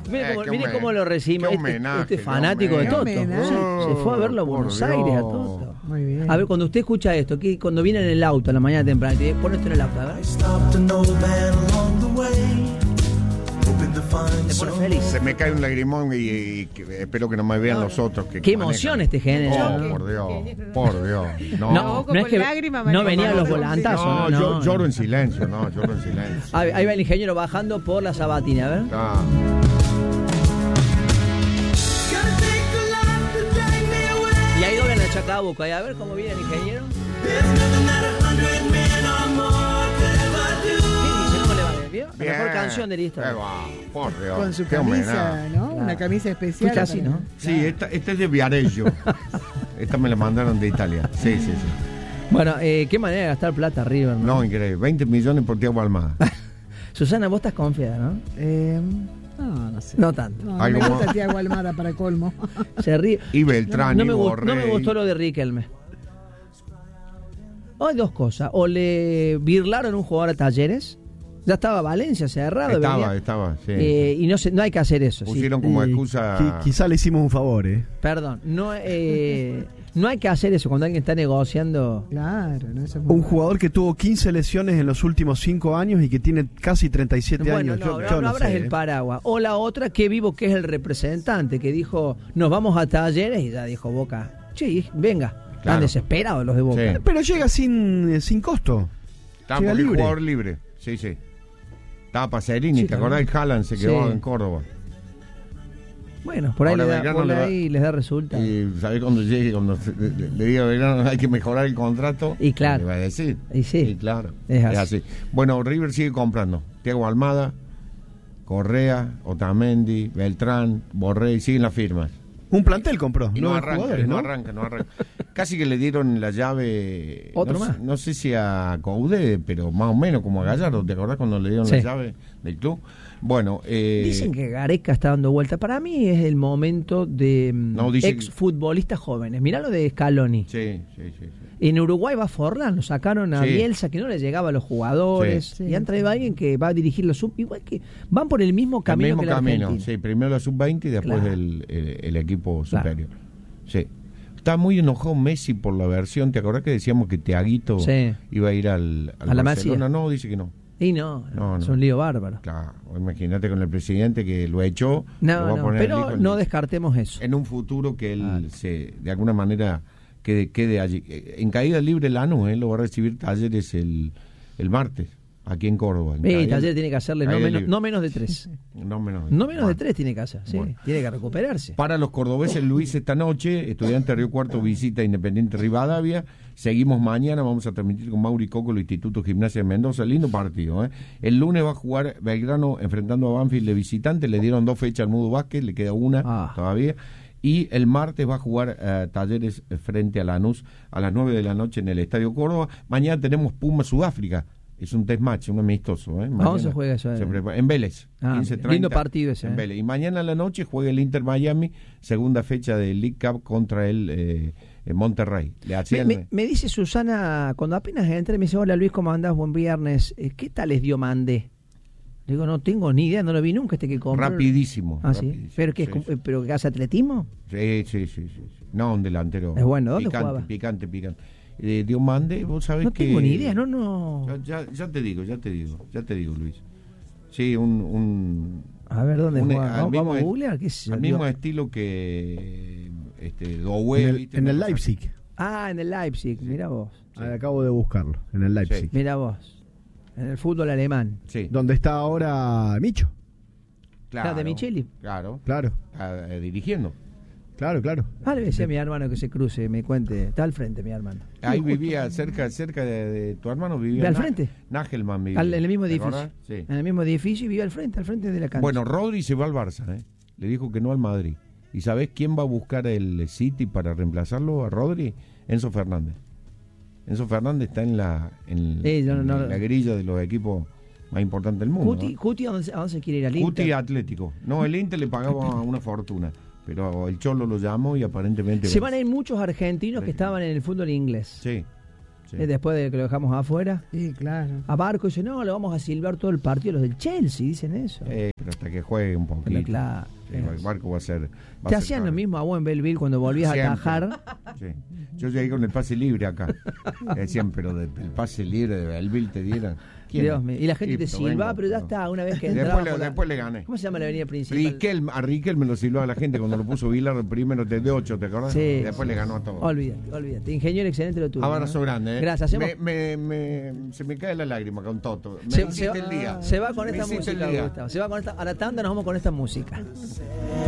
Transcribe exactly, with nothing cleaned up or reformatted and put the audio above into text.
Mire, Eh, cómo, qué mire homen- cómo lo recibimos. qué Este, homenaje, este qué fanático de Toto. homenaje. Se, se fue a verlo a Por Buenos Dios. Aires a Toto. Muy bien. A ver, cuando usted escucha esto, que cuando viene en el auto a la mañana temprana, te pone esto en el auto, a ver. Te pone feliz. Se me cae un lagrimón y, y que- espero que no me vean No, los otros. Que, Qué que manejan. emoción este genera. Oh, ¿no? por Dios, por Dios. No, No, Ojo no es con que lágrima, no María venían los Fernanda. volantazos. no, No, yo no, lloro no. en silencio, no, lloro en silencio. Ahí, ahí va el ingeniero bajando por la Sabatina, a ver. Ah, Y ahí doblan el Chacabuco. Ahí, a ver cómo viene el ingeniero. ¿Qué dice? ¿Cómo le va? ¿Vio? La bien. mejor canción de la Qué historia. va, por Dios. Con su qué camisa, homenaje. ¿no? Claro. Una camisa especial. Fuiste así, para- ¿no? Sí, esta, esta es de Viareggio. Esta me la mandaron de Italia. Sí, sí, sí. Bueno, eh, qué manera de gastar plata River, ¿no? No, increíble. veinte millones por Thiago Almada. Susana, vos estás confiada, ¿no? Eh, no, no sé. No tanto. No, Algo me gusta más. Thiago Almada para colmo. Se ríe. Y Beltrán, no, y me, gu- Borrell. no me gustó lo de Riquelme. O hay dos cosas. O le birlaron un jugador a Talleres. Ya estaba Valencia cerrado. Estaba, venía. estaba, sí. Eh, y no se, no hay que hacer eso. sí. Pusieron como Y excusa. qui- quizá le hicimos un favor, ¿eh? Perdón. No, eh, no hay que hacer eso cuando alguien está negociando. Claro, no, eso es muy Un bueno. jugador que tuvo quince lesiones en los últimos cinco años y que tiene casi treinta y siete Bueno, años. no, Yo- no, yo no no abras sé, el ¿eh? paraguas. O la otra, que vivo, que es el representante, que dijo, nos vamos a Talleres, y ya dijo Boca, che, venga, están Claro. desesperados los de Boca. Sí. Pero llega sin, eh, sin costo. Estaba Llega porque libre. jugador libre. Sí, sí. Estaba Pacerini, Sí, ¿te acordás? El Haaland se quedó Sí. en Córdoba. Bueno, por ahí, Ahora le da, Belgrano por le va- ahí les da resultado. Y sabés cuando llegue, cuando se- le, le diga a Belgrano hay que mejorar el contrato. Y claro. Le va a decir. Y sí. claro. Es así. Bueno, River sigue comprando. Thiago Almada, Correa, Otamendi, Beltrán, Borrell, siguen las firmas. Un plantel compró. Y no nueve arranca, jugadores, no ¿no? arranca, no arranca. Casi que le dieron la llave. Otro no, más. sé- No sé si a Coudet, pero más o menos como a Gallardo. ¿Te acordás cuando le dieron Sí. la llave del club? Bueno, eh, Dicen que Gareca está dando vuelta. Para mí es el momento de mm, No, dice ex futbolistas jóvenes. Mirá lo de Scaloni. Sí, sí, sí. sí. En Uruguay va Forlán, lo sacaron a Sí. Bielsa, que no le llegaba a los jugadores. Sí. Y han traído a alguien que va a dirigir los sub. Igual que van por el mismo El camino mismo que la camino. Argentina. Sí, primero la sub veinte y después Claro. el, el- el equipo Claro. superior. Sí. Está muy enojado Messi por la versión. ¿Te acordás que decíamos que Tiaguito Sí. iba a ir al, al A la Barcelona? Masía. No, dice que no. Y no, No, es no. un lío bárbaro. Claro, imagínate con el presidente que lo echó. lo No, va a no, poner al pero hijo en- no descartemos eso. en un futuro que él Vale. se de alguna manera quede, quede allí. Eh, En caída libre Lanús, él lo va a recibir Talleres el, el martes, aquí en Córdoba. En Sí, caída- Taller tiene que hacerle no caída menos, libre. no menos de tres. No menos, No menos de Bueno. tres tiene que hacer, sí. Bueno. Tiene que recuperarse. Para los cordobeses, Luis, esta noche, Estudiante Río Cuarto visita Independiente Rivadavia. Seguimos mañana, vamos a transmitir con Mauri Coco, el Instituto Gimnasia de Mendoza. Lindo partido, ¿eh? El lunes va a jugar Belgrano enfrentando a Banfield de visitante. Le dieron dos fechas al Mudo Vázquez, le queda una Ah. todavía. Y el martes va a jugar eh, Talleres frente a Lanús a las nueve de la noche en el Estadio Córdoba. Mañana tenemos Puma Sudáfrica. Es un test match, un amistoso. ¿eh? ¿Dónde se juega eso? se prepara- en Vélez. Ah, quince treinta, lindo partido ese, En ¿eh? Vélez. Y mañana a la noche juega el Inter Miami, segunda fecha del League Cup contra el eh, en Monterrey. Le Me, hacían- me- me dice Susana, cuando apenas entré, me dice, hola Luis, ¿cómo andás? Buen viernes. Eh, ¿Qué tal es Diomandé? Le digo, no tengo ni idea, no lo vi nunca este que compró. Rapidísimo. Ah, sí. rapidísimo, ¿Pero qué es? sí, sí. ¿Pero que hace atletismo? Sí, sí, sí, sí, sí. No, un delantero. Es bueno, ¿dónde picante, jugaba? Picante, picante. Eh, Diomande, vos sabés No que... tengo ni idea, no, no. Ya, ya, ya te digo, ya te digo, ya te digo, Luis. Sí, un... un A ver, ¿dónde un- juega? al Vamos, mismo vamos a est- googlear, qué sé yo, al mismo digo. estilo que este Doué, En el, ¿viste? en el Una cosa así. Leipzig. Ah, en el Leipzig, mira vos. Sí. Ah, acabo de buscarlo. En el Leipzig. Sí. Mira vos. En el fútbol alemán. Sí, Donde está ahora Micho. Claro, de Micheli. Claro, Claro, está, eh, dirigiendo. claro, claro. Ah, le decía a mi hermano que se cruce, me cuente. Está al frente, mi hermano. Ahí vivía, cerca cerca de, de tu hermano vivía. ¿De al Na- frente? Nagelman vivía. Al- en el mismo ¿Te edificio. acordás? Sí. En el mismo edificio y vive al frente, al frente de la cancha. Bueno, Rodri se va al Barça, ¿eh? Le dijo que no al Madrid. ¿Y sabés quién va a buscar el City para reemplazarlo a Rodri? Enzo Fernández. Enzo Fernández está en la en, Eh, yo no- en no- la grilla de los equipos más importantes del mundo. Cuti, ¿no? Cuti, ¿a dónde, se- a dónde se quiere ir? ¿Al Cuti Inter? Atlético. No, el Inter le pagaba una fortuna, pero el Cholo lo llamó y aparentemente... Se van a ir muchos argentinos que Sí. estaban en el fútbol inglés. Sí, Sí. eh, después de que lo dejamos afuera. Sí, claro. A Barco dice, no, le vamos a silbar todo el partido. Los del Chelsea dicen eso. Eh, pero hasta que juegue un poquito. Pero claro. Sí, el Barco va a ser. va a Te ser hacían lo claro. mismo a vos en Belleville cuando volvías Siempre. a atajar. Sí. Yo llegué con el pase libre acá. Decían, pero de- el pase libre de Belleville te dieran. ¿Quién Dios es? mío. Y la gente te Sí, silba, vengo, pero ya está, una vez que Después entraba le- por la- después le gané. ¿Cómo se llama la avenida principal? Riquelme, a Riquelme lo silbaba la gente cuando lo puso Vilar primero de ocho, ¿te acordás? Sí, Y después sí, le ganó sí. a todos. Olvídate, olvídate. Ingeniero excelente lo tuyo. Abrazo ¿no? grande, ¿eh? Gracias. Hacemos- Me, me, me- se me cae la lágrima con Toto. Me Se, hiciste se- el día. se va con Me esta hiciste el música, día. Gustavo. Se va con esta. A la tanda nos vamos con esta música.